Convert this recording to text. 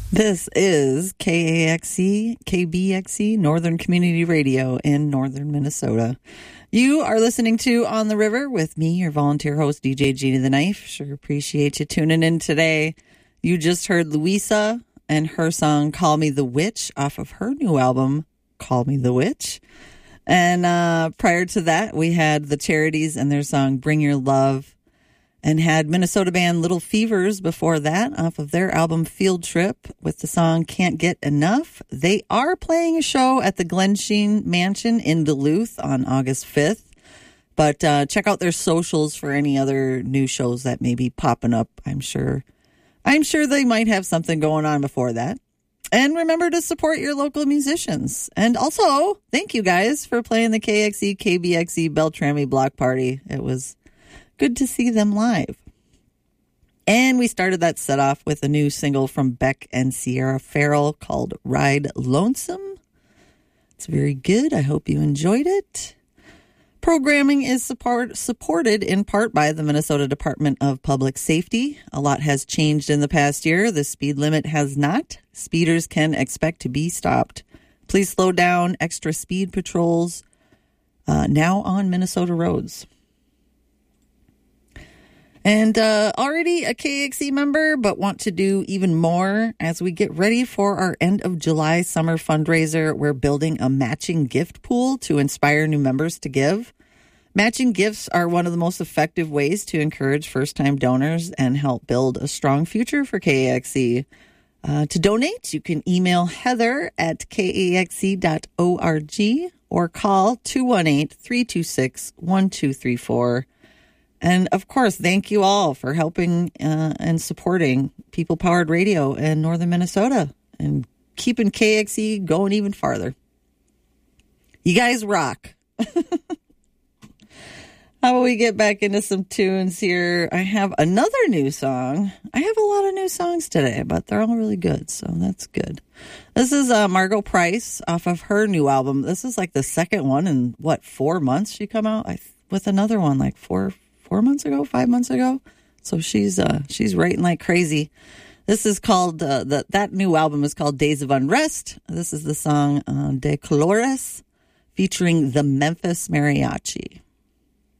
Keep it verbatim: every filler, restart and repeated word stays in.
This is K A X C, K B X C, Northern Community Radio in northern Minnesota. You are listening to On the River with me, your volunteer host, D J Jeannie the Knife. Sure appreciate you tuning in today. You just heard Louisa and her song, Call Me the Witch, off of her new album, Call Me the Witch. And uh, prior to that, we had the Charities and their song, Bring Your Love. And had Minnesota band Little Fevers before that off of their album Field Trip with the song Can't Get Enough. They are playing a show at the Glen Sheen Mansion in Duluth on August fifth. But uh, check out their socials for any other new shows that may be popping up. I'm sure, I'm sure they might have something going on before that. And remember to support your local musicians. And also, thank you guys for playing the K X E, K B X E Beltrami Block Party. It was good to see them live. And we started that set off with a new single from Beck and Sierra Farrell called Ride Lonesome. It's very good. I hope you enjoyed it. Programming is support, supported in part by the Minnesota Department of Public Safety. A lot has changed in the past year. The speed limit has not. Speeders can expect to be stopped. Please slow down. Extra speed patrols uh, now on Minnesota roads. And uh, already a K X E member, but want to do even more as we get ready for our end of July summer fundraiser. We're building a matching gift pool to inspire new members to give. Matching gifts are one of the most effective ways to encourage first-time donors and help build a strong future for K A X E. Uh, to donate, you can email Heather at K A X E dot org or call two one eight, three two six, one two three four. And, of course, thank you all for helping uh, and supporting People-Powered Radio in northern Minnesota and keeping K X E going even farther. You guys rock. How about we get back into some tunes here? I have another new song. I have a lot of new songs today, but they're all really good, so that's good. This is uh, Margo Price off of her new album. This is like the second one in, what, four months she come out I, with another one, like four Four months ago, five months ago. So she's uh, she's writing like crazy. This is called, uh, the, that new album is called Days of Unrest. This is the song uh, De Colores featuring the Memphis Mariachi.